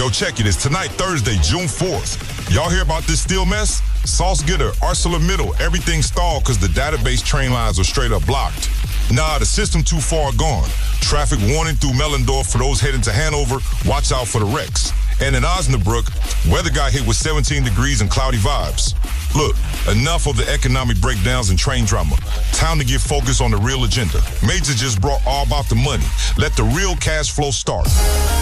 Yo, check it. It's tonight, Thursday, June 4th. Y'all hear about this steel mess? Salzgitter, ArcelorMittal, everything stalled because the database train lines are straight up blocked. Nah, the system too far gone. Traffic warning through Mellendorf for those heading to Hanover. Watch out for the wrecks. And in Osnabrück, weather got hit with 17 degrees and cloudy vibes. Look, enough of the economic breakdowns and train drama. Time to get focused on the real agenda. Major just brought all about the money. Let the real cash flow start.